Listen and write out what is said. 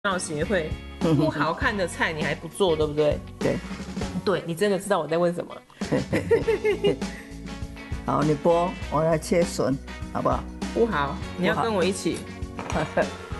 闹协会，不好看的菜你还不做，对不对？ 对， 对，你真的知道我在问什么？ 好，你剥，我来切笋，好不好？ 不好，你要不好跟我一起。